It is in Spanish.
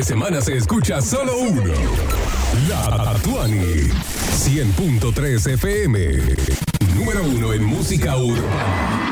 de semana se escucha solo uno. La Tuani. 100.3 FM. Número 1 en música urbana.